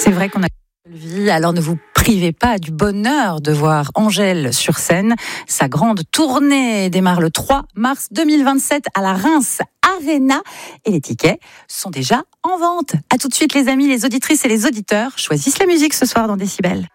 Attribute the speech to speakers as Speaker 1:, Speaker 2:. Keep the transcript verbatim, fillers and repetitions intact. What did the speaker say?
Speaker 1: C'est vrai qu'on a une vie, alors ne vous privez pas du bonheur de voir Angèle sur scène. Sa grande tournée démarre le trois mars deux mille vingt-sept à la Reims Arena et les tickets sont déjà en vente. À tout de suite les amis, les auditrices et les auditeurs choisissent la musique ce soir dans Décibel.